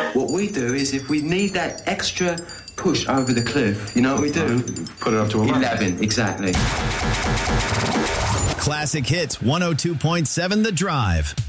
What we do is if we need that extra push over the cliff, you know what we do? Put it up to 11, exactly. Classic Hits 102.7 The Drive.